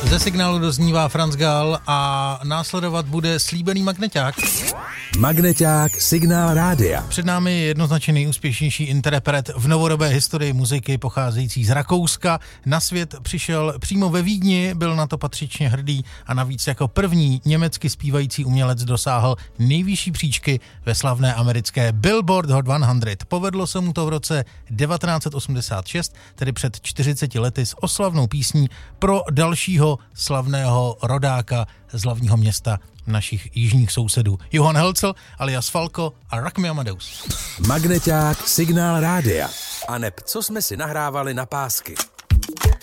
Ze signálu doznívá Franz Gall a následovat bude slíbený magneťák. Magneťák Signál rádia. Před námi je jednoznačně nejúspěšnější interpret v novodobé historii muziky pocházející z Rakouska. Na svět přišel přímo ve Vídni, byl na to patřičně hrdý a navíc jako první německy zpívající umělec dosáhl nejvyšší příčky ve slavné americké Billboard Hot 100. Povedlo se mu to v roce 1986, tedy před 40 lety, s oslavnou písní pro dalšího slavného rodáka z hlavního města našich jižních sousedů. Johann Helcl alias Falco a Rock Me Amadeus. Magneťák Signál rádia. A neb co jsme si nahrávali na pásky.